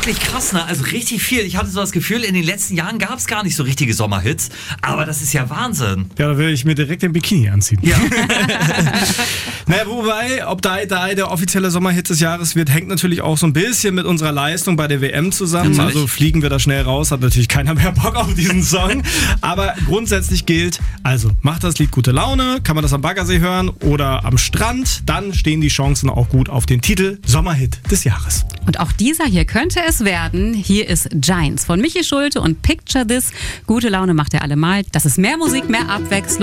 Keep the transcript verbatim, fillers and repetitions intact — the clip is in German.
wirklich krass, ne? Also richtig viel. Ich hatte so das Gefühl, in den letzten Jahren gab es gar nicht so richtige Sommerhits. Aber das ist ja Wahnsinn. Ja, da will ich mir direkt den Bikini anziehen. Ja. Naja, wobei, ob Die Die der offizielle Sommerhit des Jahres wird, hängt natürlich auch so ein bisschen mit unserer Leistung bei der W M zusammen. Natürlich. Also fliegen wir da schnell raus, hat natürlich keiner mehr Bock auf diesen Song. Aber grundsätzlich gilt, also macht das Lied gute Laune, kann man das am Baggersee hören oder am Strand, dann stehen die Chancen auch gut auf den Titel Sommerhit des Jahres. Und auch dieser hier könnte es werden. Hier ist Giants von Michi Schulte und Picture This. Gute Laune macht er allemal. Das ist mehr Musik, mehr Abwechslung.